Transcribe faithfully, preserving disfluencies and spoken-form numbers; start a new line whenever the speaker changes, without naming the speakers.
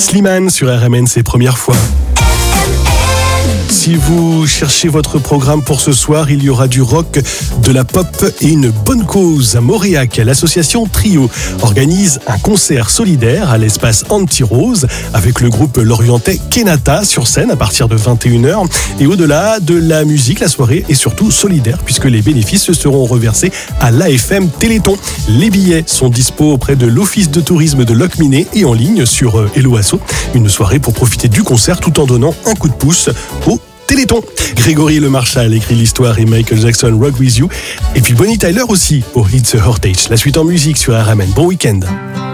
Slimane sur R M N, ses premières fois. Si vous cherchez votre programme pour ce soir, il y aura du rock, de la pop et une bonne cause. À Mauriac, l'association Trio organise un concert solidaire à l'espace Anti-Rose avec le groupe lorientais Kenata sur scène à partir de vingt et une heures. Et au-delà de la musique, la soirée est surtout solidaire puisque les bénéfices seront reversés à l'A F M Téléthon. Les billets sont dispo auprès de l'Office de tourisme de Locminé et en ligne sur Hello Asso. Une soirée pour profiter du concert tout en donnant un coup de pouce au Téléthon. Grégory Le Marchal écrit l'histoire et Michael Jackson Rock With You. Et puis Bonnie Tyler aussi pour It's a Heritage. La suite en musique sur R M N. Bon week-end.